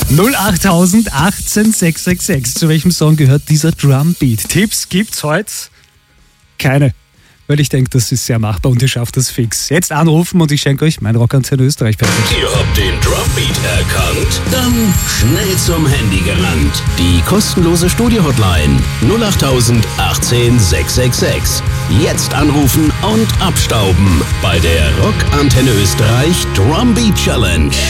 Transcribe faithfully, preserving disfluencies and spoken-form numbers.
null acht tausend achtzehn sechs sechs sechs. Zu welchem Song gehört dieser Drumbeat? Tipps gibt's heute keine, weil ich denke, das ist sehr machbar und ihr schafft das fix. Jetzt anrufen und ich schenke euch mein Rockantenne Österreich-Paket. Ihr habt den Drumbeat erkannt? Dann schnell zum Handy gerannt. Die kostenlose Studio-Hotline null acht tausend achtzehn sechs sechs sechs. Jetzt anrufen und abstauben bei der Rockantenne Österreich Drumbeat Challenge.